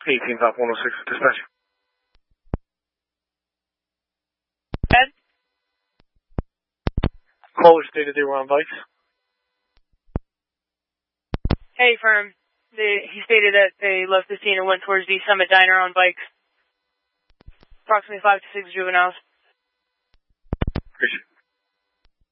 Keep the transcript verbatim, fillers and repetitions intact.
eighteen Top one oh six, dispatch. Ed? Caller stated they were on bikes. Hey, firm. They, he stated that they left the scene and went towards the Summit Diner on bikes. Approximately five to six juveniles. Appreciate it.